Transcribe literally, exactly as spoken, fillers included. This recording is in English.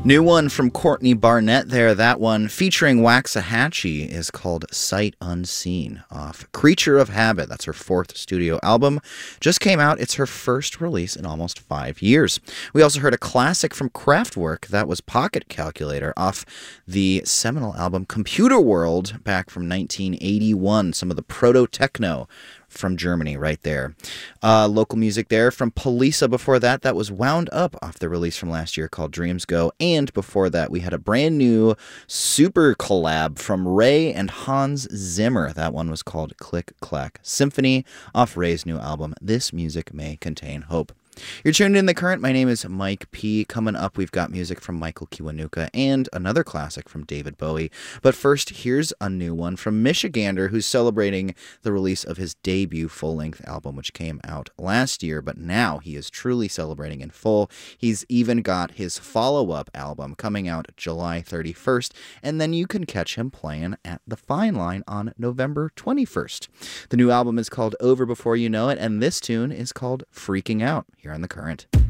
New one from Courtney Barnett there. That one featuring Waxahachie is called Sight Unseen off Creature of Habit. That's her fourth studio album. Just came out. It's her first release in almost five years. We also heard a classic from Kraftwerk. That was Pocket Calculator off the seminal album Computer World back from nineteen eighty-one. Some of the proto-techno from Germany right there. Uh, local music there from Polisa before that. That was Wound Up off the release from last year called Dreams Go. And before that, we had a brand new super collab from Ray and Hans Zimmer. That one was called Click Clack Symphony off Ray's new album, This Music May Contain Hope. You're tuned in The Current. My name is Mike P. Coming up, we've got music from Michael Kiwanuka and another classic from David Bowie. But first, here's a new one from Michigander, who's celebrating the release of his debut full-length album, which came out last year, but now he is truly celebrating in full. He's even got his follow-up album coming out July thirty-first, and then you can catch him playing at the Fine Line on November twenty-first. The new album is called Over Before You Know It, and this tune is called Freaking Out. Here on The Current.